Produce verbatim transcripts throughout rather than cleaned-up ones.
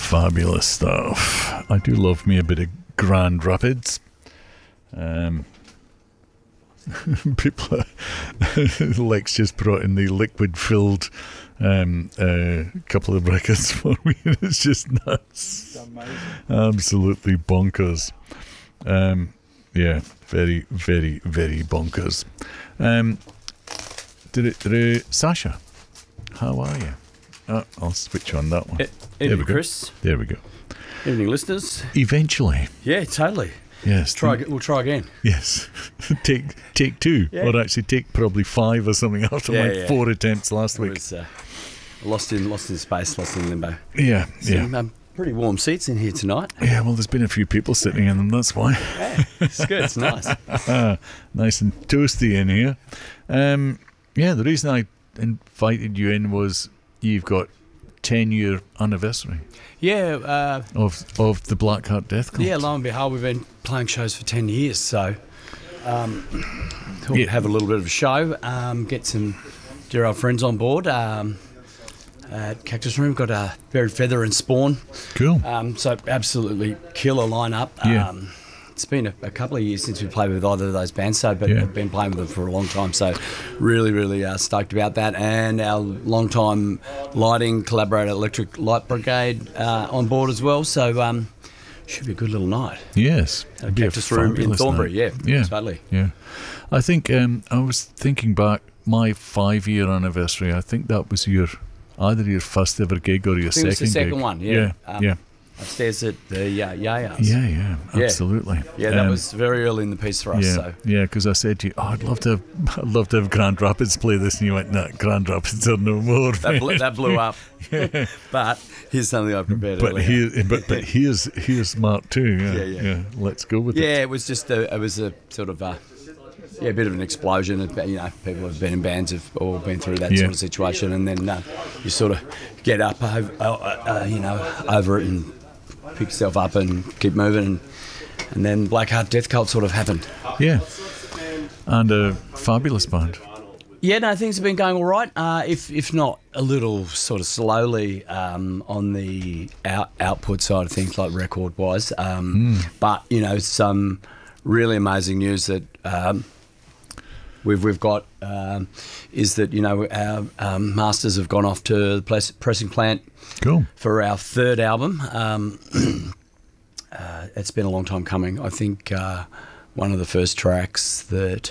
Fabulous stuff. I do love me a bit of Grand Rapids. Um, people, Lex just brought in the liquid-filled um, uh, couple of records for me. It's just nuts. It's amazing. Absolutely bonkers. Um, yeah, very, very, very bonkers. Um, did it, did it, Sasha, how are you? Oh, I'll switch on that one. E- Evening, Chris. There we go. Evening, listeners. Eventually. Yeah, totally. Yes. Try. We'll try again. Yes. take take two. Yeah. Or actually take probably five or something after Yeah, my yeah. four attempts last It week. was, uh, lost in lost in space, lost in limbo. Yeah, Some yeah. um, pretty warm seats in here tonight. Yeah, well, there's been a few people sitting in them, that's why. Yeah, it's good. It's nice. Ah, nice and toasty in here. Um, yeah, the reason I invited you in was you've got ten-year anniversary Yeah. Uh, of of the Black Heart Death Cult. yeah. Lo and behold, we've been playing shows for ten years, so um, thought we'd Yeah. have a little bit of a show. Um, get some dear old friends on board. Um, at Cactus Room, got a Buried Feather and Spawn. Cool. Um, so absolutely killer lineup. Yeah. Um, it's been a, a couple of years since we played with either of those bands, so but Yeah. I've been playing with them for a long time. So really, really uh, stoked about that. And our long-time lighting collaborator, Electric Light Brigade, uh, on board as well. So um, should be a good little night. Yes. At It'd be a Cactus Room in fabulous Thornbury. night. Yeah, Yeah. totally. Yeah. I think um, I was thinking back, my five-year anniversary, I think that was your either your first ever gig or your I think it was second the second gig. one. Yeah. Yeah. Um, yeah. Upstairs at the uh, Yayas. Yeah, yeah, Yeah. absolutely. Yeah, that Um, was very early in the piece for us. yeah, So. yeah, because I said to you, oh, I'd love to have, I'd love to have Grand Rapids play this, and you went, no, Grand Rapids are no more. That blew, that blew up. But here's something I prepared But earlier. here, but but here's here's Mark too. Yeah, Yeah, yeah, yeah. Let's go with Yeah, it. it was just a, it was a sort of a, yeah, a bit of an explosion. It- You know, people have been in bands, have all been through that Yeah. sort of situation, and then uh, you sort of get up, over, uh, uh, you know, over it and pick yourself up and keep moving, and, and then Black Heart Death Cult sort of happened. Yeah, and a fabulous band. Yeah, no, things have been going all right. Uh, if if not a little sort of slowly um, on the out, output side of things, like record wise. Um, But you know, some really amazing news that um, we've we've got um, is that you know our um, masters have gone off to the press, pressing plant Cool. for our third album. Um, uh, it's been a long time coming. I think uh, one of the first tracks that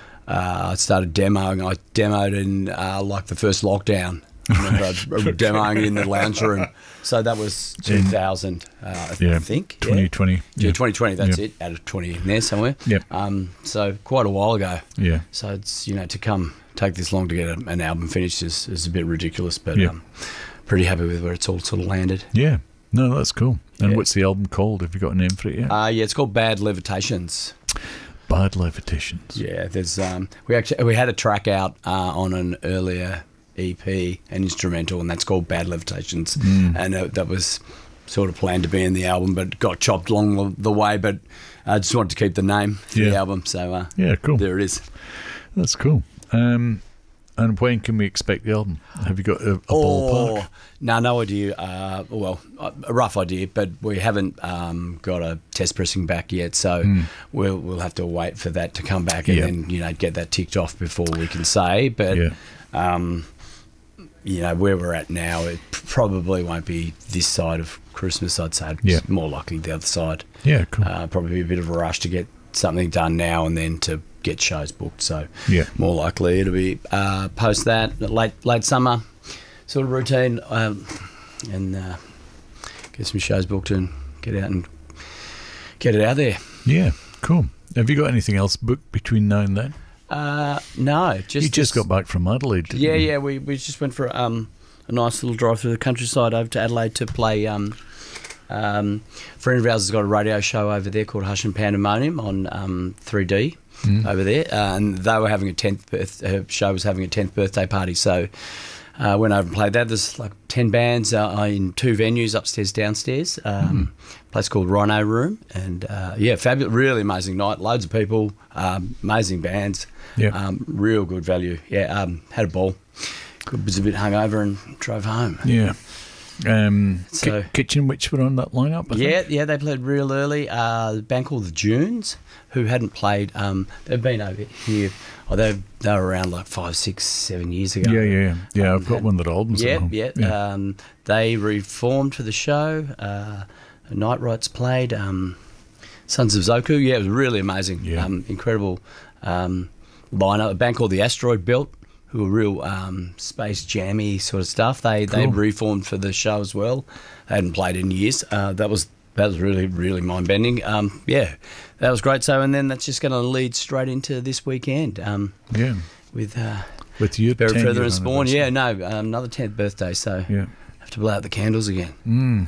uh, I started demoing, I demoed in uh, like the first lockdown. I remember I was demoing it in the lounge room. So that was two thousand, uh, I Yeah, think. twenty twenty. Yeah, twenty twenty, that's Yeah. it. Added twenty in there somewhere. Yep. Um, so quite a while ago. Yeah, So it's, you know, to come, take this long to get a, an album finished is, is a bit ridiculous, but Yeah. um, pretty happy with where it's all sort of landed. yeah. No, that's cool. And Yeah. what's the album called? Have you got a name for it yet? Uh, yeah, it's called Bad Levitations. Bad Levitations. Yeah, there's um, we actually we had a track out uh, on an earlier E P, an instrumental, and that's called Bad Levitations, Mm. and uh, that was sort of planned to be in the album, but got chopped along the- the way. But I just wanted to keep the name for the Yeah. album, so uh, Yeah, cool. there it is. That's cool. Um, and when can we expect the album? Have you got a, a ballpark? Oh, no, no idea. Uh, well, a rough idea, but we haven't um, got a test pressing back yet, so we'll we'll have to wait for that to come back and Hmm. Yeah. then you know get that ticked off before we can say. But Yeah. um, you know where we're at now, it probably won't be this side of Christmas. I'd say it's Yeah. more likely the other side. Yeah, cool. Uh, probably a bit of a rush to get something done now and then to get shows booked. So Yeah. more likely it'll be uh, post that late late summer sort of routine, um, and uh, get some shows booked and get out and get it out there. Yeah, cool. Have you got anything else booked between now and then? Uh, no, just you just got back from Adelaide, didn't Yeah, you? yeah. We, we just went for um, a nice little drive through the countryside over to Adelaide to play. Um, um, a friend of ours has got a radio show over there called Hush and Pandemonium on um, three D Mm. over there, uh, and they were having a tenth birth. Her show was having a tenth birthday party, so uh, went over and played that. There's like ten bands uh, in two venues, upstairs, downstairs. Um, Mm. Place called Rhino Room, and uh, yeah, fabulous, really amazing night. Loads of people, um, amazing bands. Yeah. Um, real good value. Yeah, um, had a ball. Was a bit hungover and drove home. Yeah. Um, So- Ki- Kitchen Witch were on that lineup. I Yeah, think? yeah, they played real early. Uh, a band called the Junes, who hadn't played. Um, they've been over here. Oh, they they were around like five, six, seven years ago. yeah, yeah, yeah. Yeah, Um, I've got and- one of their albums. at Yeah, home. yeah. Um, they reformed for the show. Uh, Night Rights played. Um, Sons of Zoku. Yeah, it was really amazing. Yeah. Um, incredible um, lineup. A band called the Asteroid Belt, who were real um, space jammy sort of stuff. They they Cool. reformed for the show as well. They hadn't played in years. Uh, that was that was really really mind bending. Um, yeah, that was great. So and then that's just going to lead straight into this weekend um, yeah. with uh, With your Barry ten-year Feather and Spawn. anniversary. Yeah, no, um, another tenth birthday. So Yeah. have to blow out the candles again. Mm.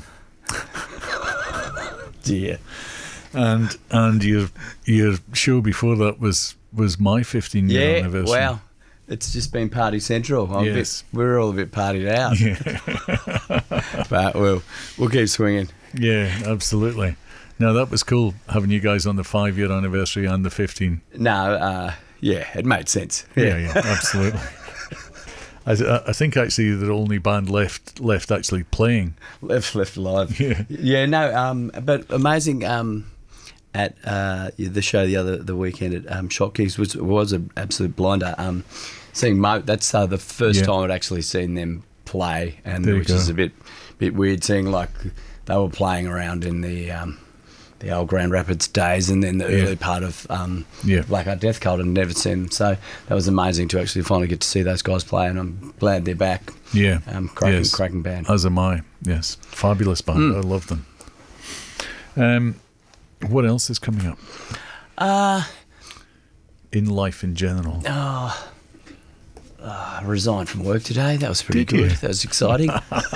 Yeah. And and your your show before that was was my fifteen year Yeah, anniversary. wow. It's just been party central. I'm a Yes. bit, we're all a bit partied out. Yeah. But we'll, we'll keep swinging. Yeah, absolutely. No, that was cool having you guys on the five year anniversary and the fifteen. No, uh, yeah, it made sense. Yeah, yeah, absolutely. I, I think actually the only band left left actually playing. Left, left alive. Yeah. Yeah, no, um, but amazing um, at uh, the show the other the weekend at um, Shotkeys was was an absolute blinder. Um, seeing Mo, that's uh, the first Yeah. time I'd actually seen them play, and There you which is go. a bit bit weird seeing like they were playing around in the um, the old Grand Rapids days, and then the Yeah. early part of um, Yeah. Black Art Death Cult, and never seen them. So that was amazing to actually finally get to see those guys play, and I'm glad they're back. Yeah. Um, cracking, Yes. cracking band. As am I. Yes. Fabulous band. Mm. I love them. Um, what else is coming up Uh, in life in general? Oh, uh, I resigned from work today. That was pretty Did you? good. That was exciting.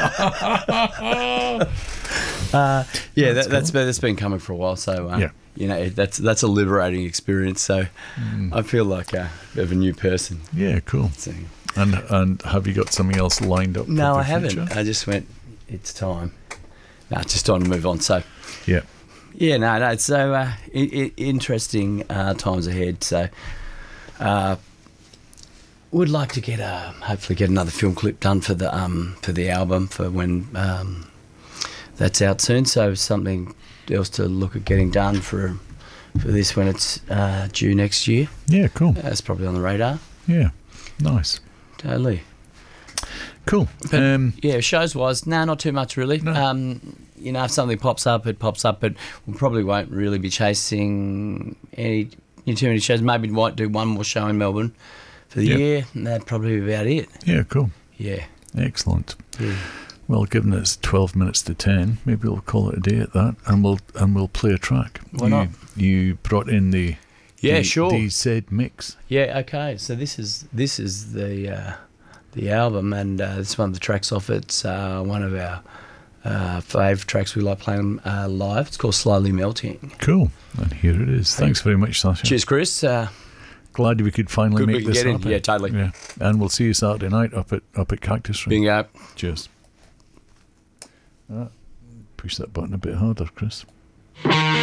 uh, yeah, That's that, that's cool. been, that's been coming for a while. So uh, Yeah. you know, that's that's a liberating experience. So Mm. I feel like a bit of a new person. Yeah, cool. So, And and have you got something else lined up? no, for I the haven't. future? I just went. It's time. No, it's just time to move on. So Yeah. yeah, no, no. So uh, I- I- interesting uh, times ahead. So. Uh, would like to get a hopefully get another film clip done for the um for the album for when um that's out soon. So something else to look at getting done for for this when it's uh, due next year. Yeah, cool. That's probably on the radar. Yeah. Nice. Totally. Cool. But, Um, yeah, shows wise, no, not too much really. No. Um, you know, if something pops up, it pops up, but we probably won't really be chasing any too many shows. Maybe we might do one more show in Melbourne for the Yep. year, and that'd probably be about it. yeah, cool. Yeah. Excellent. Yeah. Well, given it's twelve minutes to ten, maybe we'll call it a day at that, and we'll and we'll play a track. Why you, not? You brought in the Yeah, the, sure. the said mix. Yeah, okay. So this is this is the uh, the album, and uh, it's one of the tracks off it. It's uh, one of our uh, fave tracks we like playing uh, live. It's called Slowly Melting. Cool. And here it is. Thanks very much, Sasha. Cheers, Chris. Uh, Glad we could finally Good we make can this get in. happen. Yeah, totally. Yeah. And we'll see you Saturday night up at up at Cactus Room. bingo. Cheers. Ah, push that button a bit harder, Chris.